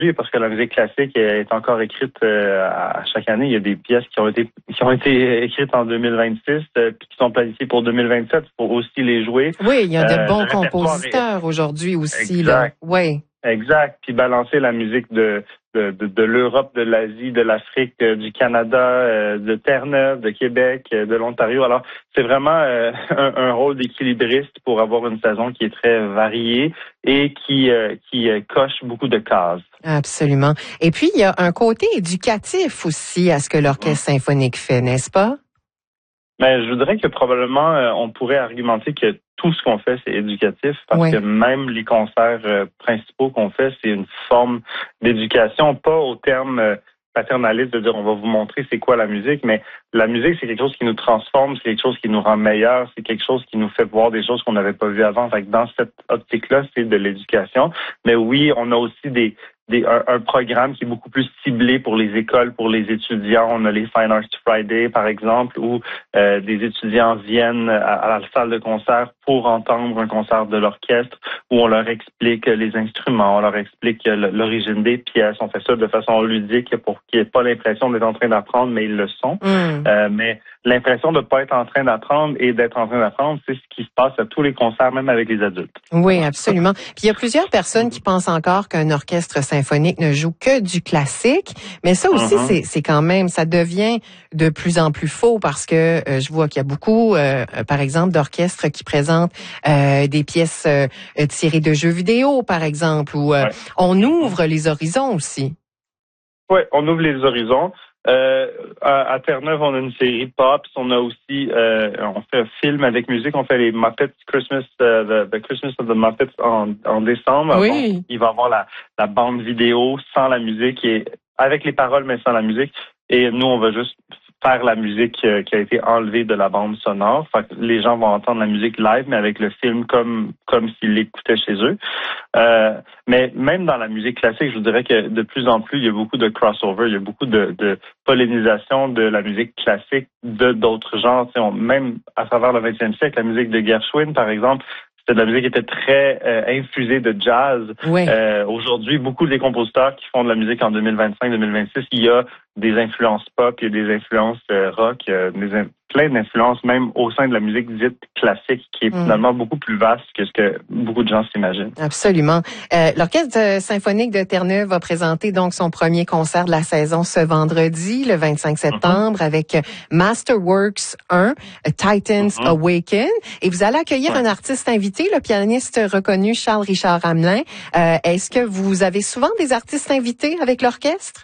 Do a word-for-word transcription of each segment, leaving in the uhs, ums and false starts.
aujourd'hui parce que la musique classique est encore écrite euh, à chaque année. Il y a des pièces qui ont été qui ont été écrites en deux mille vingt-six euh, puis qui sont planifiées pour deux mille vingt-sept. Il faut aussi les jouer. Oui, il y a de euh, bons compositeurs est... aujourd'hui aussi. Exact. Là. Oui. Exact. Puis balancer la musique de de, de, de l'Europe, de l'Asie, de l'Afrique, euh, du Canada, euh, de Terre-Neuve, de Québec, euh, de l'Ontario. Alors, c'est vraiment euh, un, un rôle d'équilibriste pour avoir une saison qui est très variée et qui euh, qui euh, coche beaucoup de cases. Absolument. Et puis, il y a un côté éducatif aussi à ce que l'Orchestre symphonique fait, n'est-ce pas? Mais je voudrais que probablement euh, on pourrait argumenter que tout ce qu'on fait, c'est éducatif, parce oui. que même les concerts euh, principaux qu'on fait, c'est une forme d'éducation, pas au terme euh, paternaliste de dire on va vous montrer c'est quoi la musique, mais la musique, c'est quelque chose qui nous transforme, c'est quelque chose qui nous rend meilleurs, c'est quelque chose qui nous fait voir des choses qu'on n'avait pas vues avant. Fait que dans cette optique-là, c'est de l'éducation. Mais oui, on a aussi des Des, un, un programme qui est beaucoup plus ciblé pour les écoles, pour les étudiants. On a les Fine Arts Friday, par exemple, où euh, des étudiants viennent à, à la salle de concert pour entendre un concert de l'orchestre, où on leur explique les instruments, on leur explique l'origine des pièces. On fait ça de façon ludique pour qu'ils n'aient pas l'impression d'être en train d'apprendre, mais ils le sont. Mm. Euh, mais l'impression de ne pas être en train d'apprendre et d'être en train d'apprendre, c'est ce qui se passe à tous les concerts, même avec les adultes. Oui, absolument. Puis il y a plusieurs personnes qui pensent encore qu'un orchestre symphonique ne joue que du classique, mais ça aussi, uh-huh. c'est, c'est quand même, ça devient de plus en plus faux parce que euh, je vois qu'il y a beaucoup, euh, par exemple, d'orchestres qui présentent euh, des pièces euh, tirées de jeux vidéo, par exemple, où euh, ouais. on ouvre les horizons aussi. Oui, on ouvre les horizons. Euh, à, à Terre-Neuve, on a une série pop. On a aussi, euh, on fait un film avec musique. On fait les Muppets Christmas, uh, the, the Christmas of the Muppets en, en décembre. Oui. Bon, il va y avoir la, la bande vidéo sans la musique et avec les paroles mais sans la musique. Et nous, on va juste faire la musique euh, qui a été enlevée de la bande sonore. Fait que les gens vont entendre la musique live, mais avec le film comme comme s'ils l'écoutaient chez eux. Euh, mais même dans la musique classique, je vous dirais que de plus en plus, il y a beaucoup de crossover, il y a beaucoup de, de pollinisation de la musique classique de d'autres genres. On, même à travers le vingtième siècle, la musique de Gershwin, par exemple, c'était de la musique qui était très euh, infusée de jazz. Oui. Euh, aujourd'hui, beaucoup des compositeurs qui font de la musique en deux mille vingt-cinq deux mille vingt-six, il y a des influences pop, il y a des influences euh, rock, euh, des in- plein d'influences même au sein de la musique dite classique qui est mmh. finalement beaucoup plus vaste que ce que beaucoup de gens s'imaginent. Absolument. Euh, L'Orchestre symphonique de Terre-Neuve va présenter donc son premier concert de la saison ce vendredi, le vingt-cinq septembre, mmh. avec Masterworks un, Titans mmh. Awaken. Et vous allez accueillir ouais. un artiste invité, le pianiste reconnu Charles-Richard Hamelin. Euh, est-ce que vous avez souvent des artistes invités avec l'orchestre?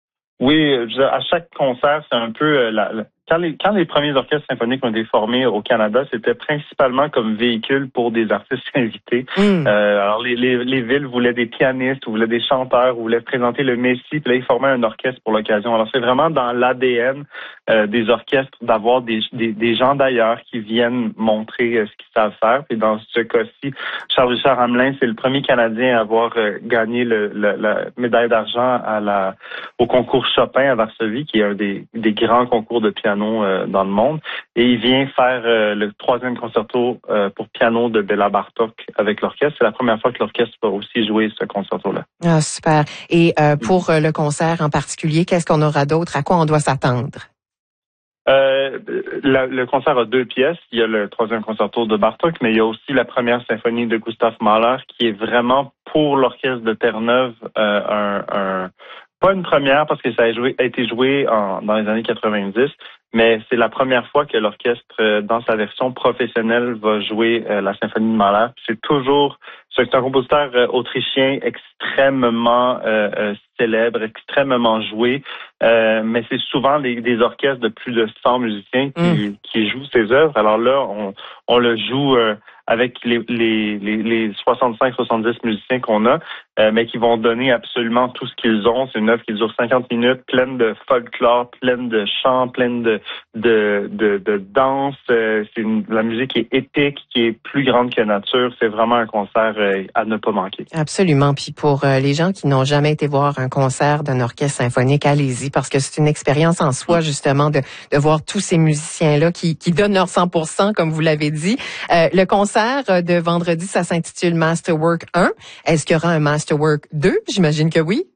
Oui, à chaque concert, c'est un peu euh, la, la Quand les, quand les premiers orchestres symphoniques ont été formés au Canada, c'était principalement comme véhicule pour des artistes invités. Mm. Euh, alors, les, les, les villes voulaient des pianistes, ou voulaient des chanteurs, ou voulaient présenter le Messie, puis là, ils formaient un orchestre pour l'occasion. Alors, c'est vraiment dans l'A D N euh, des orchestres d'avoir des, des, des gens d'ailleurs qui viennent montrer euh, ce qu'ils savent faire. Puis dans ce cas-ci, Charles-Richard Hamelin, c'est le premier Canadien à avoir euh, gagné le, le, la médaille d'argent à la au concours Chopin à Varsovie, qui est un des, des grands concours de piano dans le monde, et il vient faire euh, le troisième concerto euh, pour piano de Béla Bartók avec l'orchestre. C'est la première fois que l'orchestre va aussi jouer ce concerto-là. Ah, super. Et euh, pour euh, le concert en particulier, qu'est-ce qu'on aura d'autre? À quoi on doit s'attendre? Euh, la, le concert a deux pièces. Il y a le troisième concerto de Bartók, mais il y a aussi la première symphonie de Gustav Mahler, qui est vraiment pour l'orchestre de Terre-Neuve euh, un, un pas une première parce que ça a, joué, a été joué en, dans les années quatre-vingt-dix, mais c'est la première fois que l'orchestre, euh, dans sa version professionnelle, va jouer euh, la symphonie de Mahler. C'est toujours, c'est un compositeur euh, autrichien extrêmement euh, euh, célèbre, extrêmement joué, euh, mais c'est souvent des, des orchestres de plus de cent musiciens qui, mmh. qui jouent ses œuvres. Alors là, on, on le joue euh, avec les, les, les, les soixante-cinq soixante-dix musiciens qu'on a, euh, mais qui vont donner absolument tout ce qu'ils ont. C'est une œuvre qui dure cinquante minutes, pleine de folklore, pleine de chants, pleine de de de, de danse. Euh, c'est une, la musique est épique, qui est plus grande que nature. C'est vraiment un concert euh, à ne pas manquer. Absolument. Puis pour euh, les gens qui n'ont jamais été voir un concert d'un orchestre symphonique, allez-y, parce que c'est une expérience en soi, justement, de, de voir tous ces musiciens-là qui, qui donnent leur cent pour cent, comme vous l'avez dit. Euh, le concert de vendredi, ça s'intitule Masterwork un. Est-ce qu'il y aura un Masterwork deux? J'imagine que oui.